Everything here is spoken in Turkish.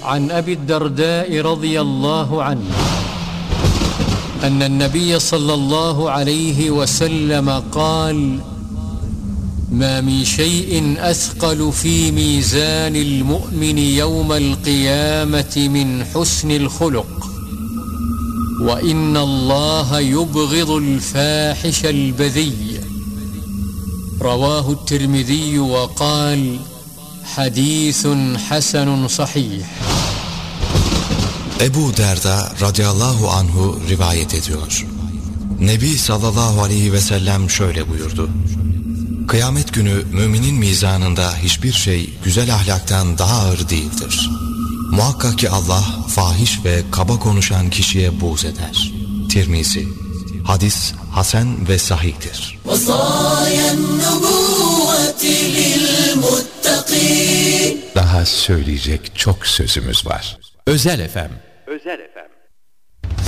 عن أبي الدرداء رضي الله عنه أن النبي صلى الله عليه وسلم قال: ما من شيء أثقل في ميزان المؤمن يوم القيامة من حسن الخلق وإن الله يبغض الفاحش البذيء. رواه الترمذي وقال: حديث حسن صحيح. Ebu Derda radıyallahu anhu rivayet ediyor. Nebi sallallahu aleyhi ve sellem şöyle buyurdu: Kıyamet günü müminin mizanında hiçbir şey güzel ahlaktan daha ağır değildir. Muhakkak ki Allah fahiş ve kaba konuşan kişiye buğz eder. Tirmizi. Hadis hasen ve sahihtir. Daha söyleyecek çok sözümüz var. Özel FM. Özel FM.